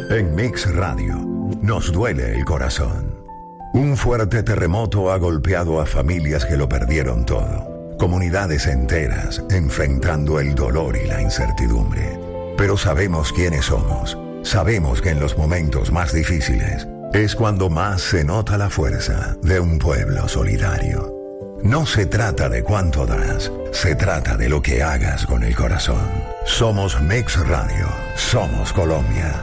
En Mix Radio nos duele el corazón. Un fuerte terremoto ha golpeado a familias que lo perdieron todo. Comunidades enteras enfrentando el dolor y la incertidumbre. Pero sabemos quiénes somos. Sabemos que en los momentos más difíciles es cuando más se nota la fuerza de un pueblo solidario. No se trata de cuánto das, se trata de lo que hagas con el corazón. Somos Mix Radio, somos Colombia.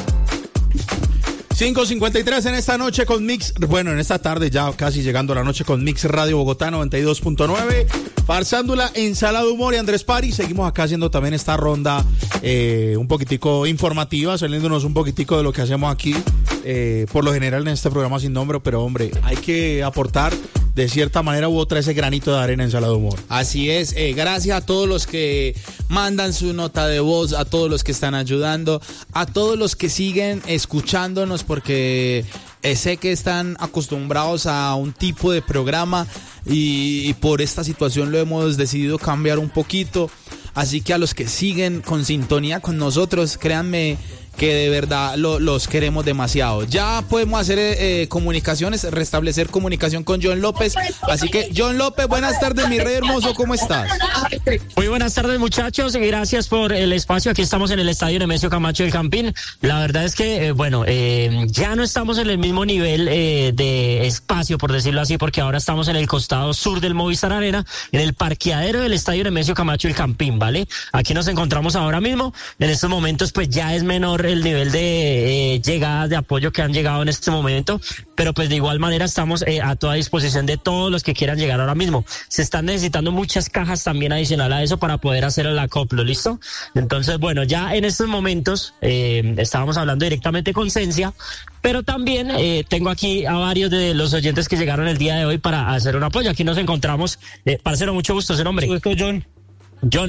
5:53 en esta noche con Mix, bueno, en esta tarde ya casi llegando a la noche con Mix Radio Bogotá 92.9, Farsándula en Sala de Humor y Andrés Pari. Seguimos acá haciendo también esta ronda un poquitico informativa, saliéndonos un poquitico de lo que hacemos aquí, por lo general en este programa sin nombre, pero hombre, hay que aportar de cierta manera u otra ese granito de arena en Sala de Humor. Así es, gracias a todos los que mandan su nota de voz, a todos los que están ayudando, a todos los que siguen escuchándonos, porque sé que están acostumbrados a un tipo de programa y por esta situación lo hemos decidido cambiar un poquito. Así que a los que siguen con sintonía con nosotros, créanme que de verdad los queremos demasiado. Ya podemos hacer comunicaciones, restablecer comunicación con John López. Así que, John López, buenas tardes, mi rey hermoso, ¿cómo estás? Muy buenas tardes, muchachos, gracias por el espacio. Aquí estamos en el estadio Nemesio Camacho del Campín. La verdad es que, ya no estamos en el mismo nivel de espacio, por decirlo así, porque ahora estamos en el costado sur del Movistar Arena, en el parqueadero del estadio Nemesio Camacho del Campín, ¿vale? Aquí nos encontramos ahora mismo. En estos momentos, pues ya es menor el nivel de llegadas de apoyo que han llegado en este momento, pero pues de igual manera estamos a toda disposición de todos los que quieran llegar ahora mismo. Se están necesitando muchas cajas también adicional a eso para poder hacer el acoplo, ¿listo? Entonces, bueno, ya en estos momentos estábamos hablando directamente con Cencia, pero también tengo aquí a varios de los oyentes que llegaron el día de hoy para hacer un apoyo. Aquí nos encontramos, parcero, mucho gusto, ese nombre. John,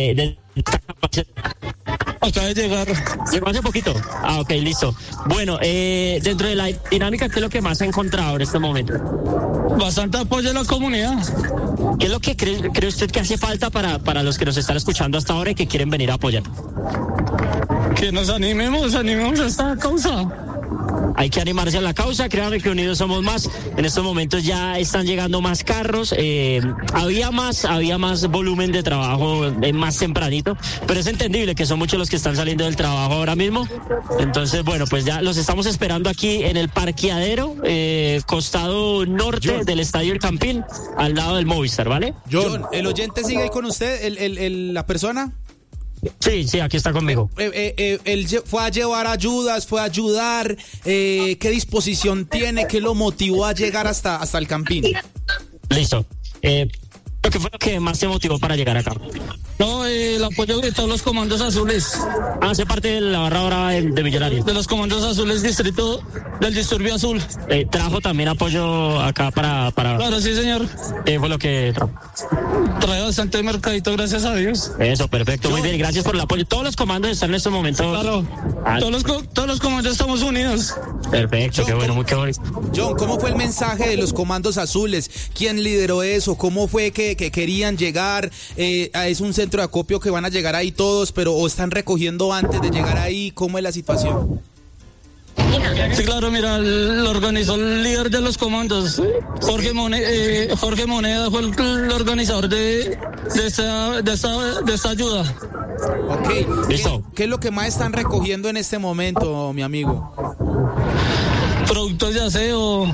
acaba de llegar. Llegó hace poquito. Ah, ok, listo. Bueno, dentro de la dinámica, ¿qué es lo que más ha encontrado en este momento? Bastante apoyo de la comunidad. ¿Qué es lo que cree usted que hace falta para los que nos están escuchando hasta ahora y que quieren venir a apoyar? Que nos animemos a esta causa. Hay que animarse a la causa, créanme que unidos somos más. En estos momentos ya están llegando más carros, había más volumen de trabajo más tempranito, pero es entendible que son muchos los que están saliendo del trabajo ahora mismo. Entonces, bueno, pues ya los estamos esperando aquí en el parqueadero, costado norte del Estadio El Campín, al lado del Movistar, ¿vale? John, ¿el oyente sigue ahí con usted, la persona? Sí, aquí está conmigo. Él fue a llevar ayudas, fue a ayudar. ¿Qué disposición tiene? ¿Qué lo motivó a llegar hasta el Campín? Listo. ¿Qué fue lo que más te motivó para llegar acá? No, el apoyo de todos los comandos azules. Hace parte de la barra brava de Millonarios. De los comandos azules, distrito del disturbio azul. ¿Trajo también apoyo acá para...? Claro, sí, señor. ¿Qué fue lo que trajo? Trae bastante mercadito, gracias a Dios. Eso, perfecto, muy bien, gracias por el apoyo. Todos los comandos están en estos momentos. Claro, todos los comandos estamos unidos. Perfecto, John, qué bueno, muy bonito. John, ¿cómo fue el mensaje de los comandos azules? ¿Quién lideró eso? ¿Cómo fue que querían llegar? ¿Es un centro de acopio que van a llegar ahí todos, pero o están recogiendo antes de llegar ahí? ¿Cómo es la situación? Sí, claro, mira, lo organizó el líder de los comandos, Jorge Moneda fue el organizador de esta ayuda. Ok, listo. ¿Qué es lo que más están recogiendo en este momento, mi amigo? Productos de aseo,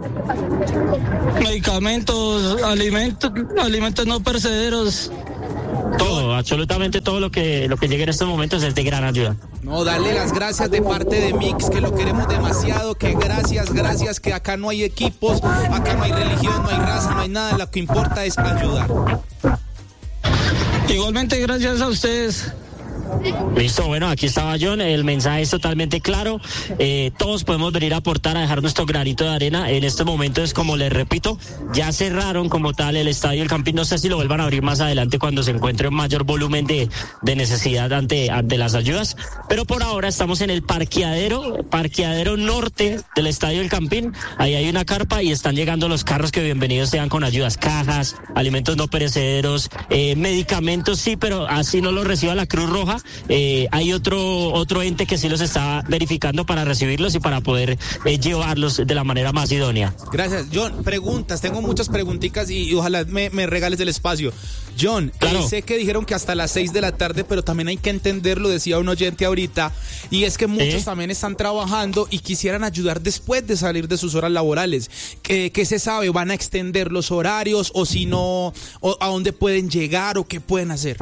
medicamentos, alimentos no perecederos. Todo, absolutamente todo lo que llegue en estos momentos es de gran ayuda. No, darle las gracias de parte de Mix, que lo queremos demasiado, que gracias, que acá no hay equipos, acá no hay religión, no hay raza, no hay nada, lo que importa es ayudar. Igualmente, gracias a ustedes. Listo, bueno, aquí estaba John, el mensaje es totalmente claro, todos podemos venir a aportar, a dejar nuestro granito de arena. En este momento es como les repito, ya cerraron como tal el Estadio El Campín, no sé si lo vuelvan a abrir más adelante cuando se encuentre un mayor volumen de necesidad ante las ayudas, pero por ahora estamos en el parqueadero norte del Estadio El Campín. Ahí hay una carpa y están llegando los carros que bienvenidos sean con ayudas, cajas, alimentos no perecederos, medicamentos sí, pero así no los reciba la Cruz Roja, ahora hay otro ente que sí los está verificando para recibirlos y para poder llevarlos de la manera más idónea. Gracias, John. Preguntas, tengo muchas preguntitas y ojalá me regales el espacio. John, claro. Sé que dijeron que hasta las 6 de la tarde, pero también hay que entenderlo, decía un oyente ahorita, y es que muchos también están trabajando y quisieran ayudar después de salir de sus horas laborales. ¿Qué se sabe? ¿Van a extender los horarios o si no, o a dónde pueden llegar o qué pueden hacer?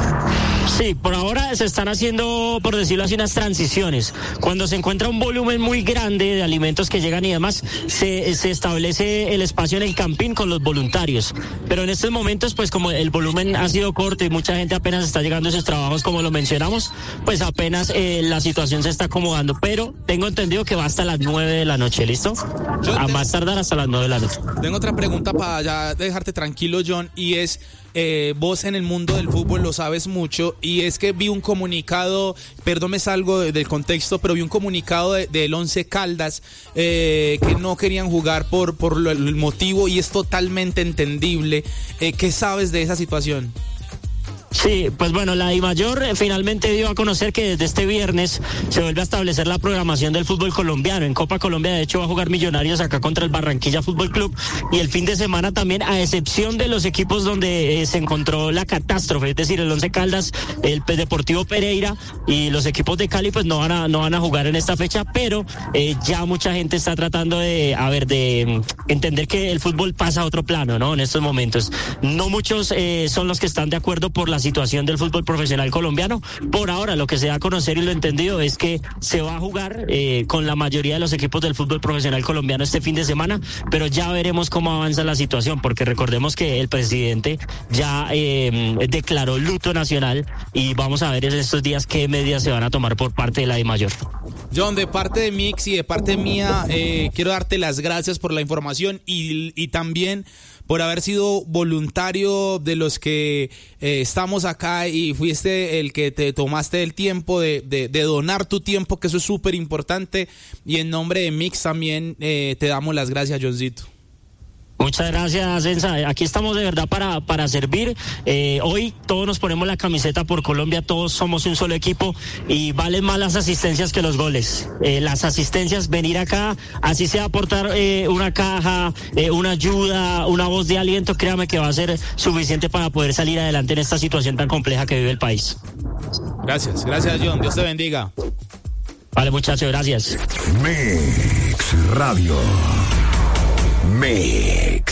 Sí, por ahora se están haciendo, por decirlo así, unas transiciones. Cuando se encuentra un volumen muy grande de alimentos que llegan y demás, se establece el espacio en el campín con los voluntarios. Pero en estos momentos, pues como el volumen ha sido corto y mucha gente apenas está llegando a sus trabajos, como lo mencionamos, pues apenas la situación se está acomodando. Pero tengo entendido que va hasta las 9 de la noche, ¿listo? A más tardar hasta las 9 de la noche. Tengo otra pregunta para ya dejarte tranquilo, John, y es... vos en el mundo del fútbol lo sabes mucho, y es que vi un comunicado, perdón me salgo del contexto, pero vi un comunicado del Once Caldas que no querían jugar por el motivo, y es totalmente entendible. ¿Qué sabes de esa situación? Sí, pues bueno, la DIMAYOR finalmente dio a conocer que desde este viernes se vuelve a establecer la programación del fútbol colombiano. En Copa Colombia, de hecho, va a jugar Millonarios acá contra el Barranquilla Fútbol Club, y el fin de semana también, a excepción de los equipos donde se encontró la catástrofe, es decir, el Once Caldas, el Deportivo Pereira y los equipos de Cali, pues no van a jugar en esta fecha, pero ya mucha gente está tratando de entender que el fútbol pasa a otro plano, ¿no? En estos momentos. No muchos son los que están de acuerdo por la situación del fútbol profesional colombiano. Por ahora, lo que se da a conocer y lo entendido es que se va a jugar con la mayoría de los equipos del fútbol profesional colombiano este fin de semana, pero ya veremos cómo avanza la situación, porque recordemos que el presidente ya declaró luto nacional, y vamos a ver en estos días qué medidas se van a tomar por parte de la DIMAYOR. John, de parte de Mix y de parte mía, quiero darte las gracias por la información y también por haber sido voluntario de los que estamos acá, y fuiste el que te tomaste el tiempo de donar tu tiempo, que eso es súper importante, y en nombre de Mix también te damos las gracias, Johncito. Muchas gracias, Enza. Aquí estamos de verdad para servir. Hoy todos nos ponemos la camiseta por Colombia, todos somos un solo equipo, y valen más las asistencias que los goles. Las asistencias, venir acá, así sea aportar una caja, una ayuda, una voz de aliento, créame que va a ser suficiente para poder salir adelante en esta situación tan compleja que vive el país. Gracias John, Dios te bendiga. Vale, muchachos, gracias. Mix Radio. Mix.